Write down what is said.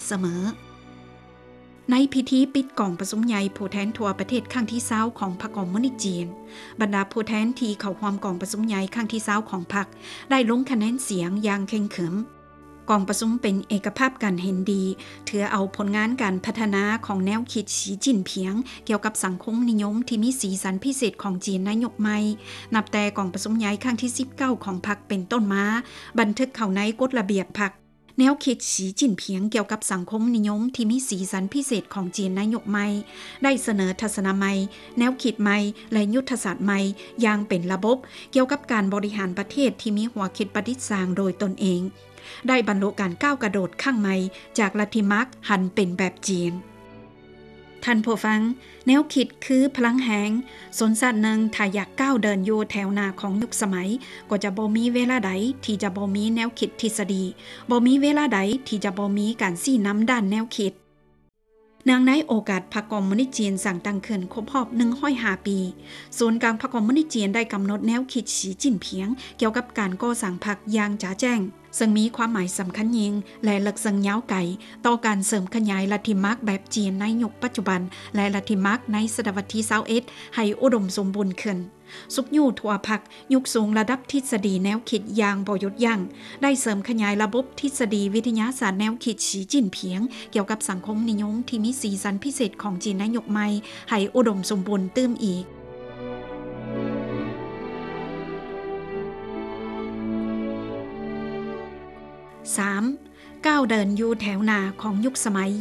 เสมอในพิธีปิดกองประชุมใหญ่ผู้แทนทั่วประเทศครั้งที่20ของพรรคคอมมิวนิสต์จีนบรรดาผู้แทนที่เข้าร่วมกองประชุมใหญ่ครั้งที่20ของพรรคได้ลงคะแนนเสียงอย่างเข้มแข็งกองประชุมเป็นเอกภาพการเห็นดีถือเอาผลงานการพัฒนาของแนวคิดสีจิ้นเพียงเกี่ยวกับสังคมนิยมที่มีสีสันพิเศษของจีนนายกใหม่นับแต่กองประชุมใหญ่ครั้งที่19ของพรรคเป็นต้นมาบันทึกเข้าในกฎระเบียบพรรคแนวคิดสีจิ้นเพียงเกี่ยวกับสังคมนิยมที่มีสีสันพิเศษของจีนนายกใหม่ได้เสนอทัศนะใหม่แนวคิดใหม่และยุทธศาสตร์ใหม่อย่างเป็นระบบเกี่ยวกับการบริหารประเทศที่มีหัวคิดประดิษฐ์สร้างโดยตนเองได้บรรลุการก้าวกระโดดข้างใหม่จากลัทธิมาร์กหันเป็นแบบจีนท่านผู้ฟังแนวคิดคือพลังแหงสนสัตว์หนึ่งถ้าอยากก้าวเดินอยู่แถวหน้าของยุคสมัยก็จะบ่มีเวลาใดที่จะบ่มีแนวคิดทฤษฎีบ่มีเวลาใดที่จะบ่มีการชี้นำด้านแนวคิดเนื่องในโอกาสพรรคคอมมิวนิสต์จีนสั่งตั้งขึ้นครบรอบ105 ปีศูนย์กลางพรรคคอมมิวนิสต์จีนได้กำหนดแนวคิดสีจิ้นเพียงเกี่ยวกับการก่อสร้างพรรคอย่างจ๋าแจ้งซึ่งมีความหมายสำคัญยิ่งและลึกซึ้งยาวไกลต่อการเสริมขยายลัทธิมาร์กแบบจีนในยุคปัจจุบันและลัทธิมาร์กในศตวรรษที่21ให้อุดมสมบูรณ์ขึ้นสุขอยู่ทั่วพรรคยุคสูงระดับทฤษฎีแนวคิดอย่างบ่หยุดยั้งได้เสริมขยายระบบทฤษฎีวิทยาศาสตร์แนวคิดสีจิ้นเพียงเกี่ยวกับสังคมนิยมที่มีสีสันพิเศษของจีนในยุคใหม่ให้อุดมสมบูรณ์เติมอีก3. ก้าวเดินอยู่แถวหน้าของยุคสมัย